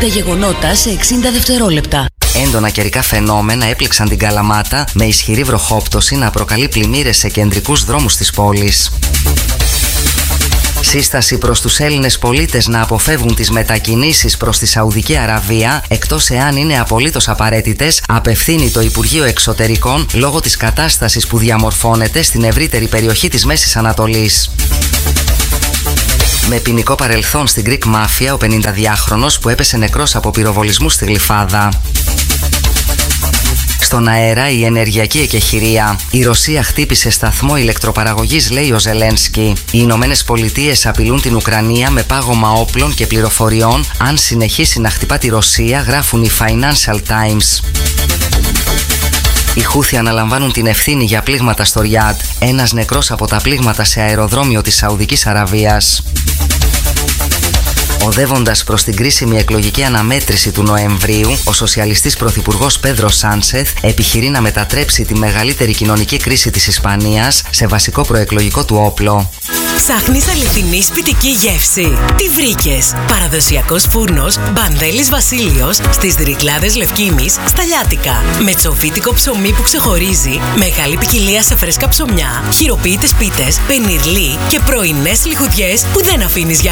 Τα γεγονότα σε 60 δευτερόλεπτα. Έντονα καιρικά φαινόμενα έπληξαν την Καλαμάτα με ισχυρή βροχόπτωση να προκαλεί πλημμύρες σε κεντρικούς δρόμους της πόλης. Σύσταση προς τους Έλληνες πολίτες να αποφεύγουν τις μετακινήσεις προς τη Σαουδική Αραβία, εκτός εάν είναι απολύτως απαραίτητες, απευθύνει το Υπουργείο Εξωτερικών λόγω της κατάστασης που διαμορφώνεται στην ευρύτερη περιοχή της Μέσης Ανατολής. Με ποινικό παρελθόν στην Greek Mafia ο 52χρονος που έπεσε νεκρός από πυροβολισμούς στη Γλυφάδα. Στον αέρα η ενεργειακή εκεχηρία. Η Ρωσία χτύπησε σταθμό ηλεκτροπαραγωγής, λέει ο Ζελένσκι. Οι Ηνωμένες Πολιτείες απειλούν την Ουκρανία με πάγωμα όπλων και πληροφοριών αν συνεχίσει να χτυπά τη Ρωσία, γράφουν οι Financial Times. Οι Χούθι αναλαμβάνουν την ευθύνη για πλήγματα στο Ριάντ. Ένας νεκρός από τα πλήγματα σε αεροδρόμιο της Σαουδικής Αραβίας. Οδεύοντας προς την κρίσιμη εκλογική αναμέτρηση του Νοεμβρίου, ο σοσιαλιστής πρωθυπουργός Πέδρο Σάνσεθ επιχειρεί να μετατρέψει τη μεγαλύτερη κοινωνική κρίση της Ισπανίας σε βασικό προεκλογικό του όπλο. Ψάχνεις αληθινή σπιτική γεύση? Τι βρήκες? Παραδοσιακός φούρνος Μπανδέλης Βασίλειος στις Ρυκλάδες Λευκίνης στα Λιάτικα. Με τσοφίτικο ψωμί που ξεχωρίζει, μεγάλη ποικιλία σε φρέσκα ψωμιά, χειροποίητες πίτες, πενιρλί και πρωινές λιχουδιές που δεν αφήνεις για